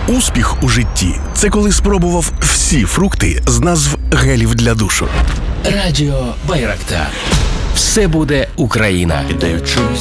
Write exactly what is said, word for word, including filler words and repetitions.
Успіх у житті – це коли спробував всі фрукти з назв гелів для душу. Радіо Байрактар. Все буде Україна.